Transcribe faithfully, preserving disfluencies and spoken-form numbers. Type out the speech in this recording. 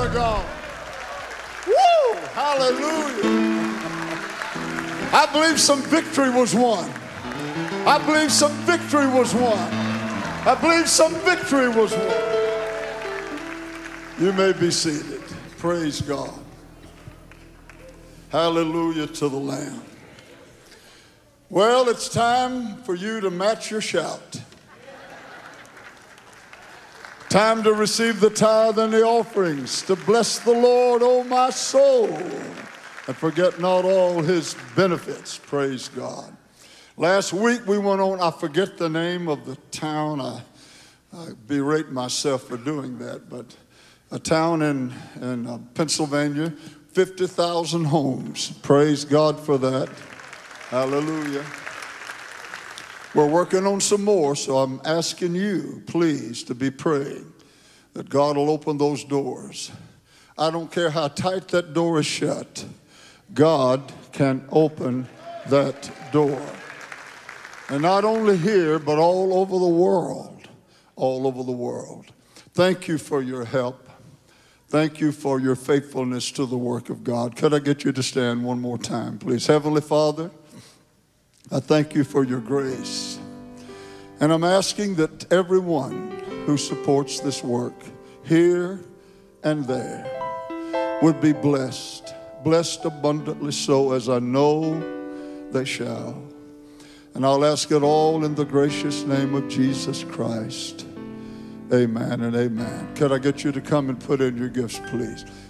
to God. Woo! Hallelujah. I believe some victory was won. I believe some victory was won. I believe some victory was won. You may be seated. Praise God. Hallelujah to the Lamb. Well, it's time for you to match your shout. Time to receive the tithe and the offerings, to bless the Lord, O my soul, and forget not all his benefits. Praise God. Last week we went on, I forget the name of the town. I, I berate myself for doing that, but a town in, in uh, Pennsylvania, fifty thousand homes. Praise God for that. Hallelujah. We're working on some more, so I'm asking you, please, to be praying that God will open those doors. I don't care how tight that door is shut. God can open that door. And not only here, but all over the world. All over the world. Thank you for your help. Thank you for your faithfulness to the work of God. Could I get you to stand one more time, please? Heavenly Father, I thank you for your grace. And I'm asking that everyone who supports this work here and there would be blessed, blessed abundantly so, as I know they shall. And I'll ask it all in the gracious name of Jesus Christ. Amen and amen. Could I get you to come and put in your gifts, please?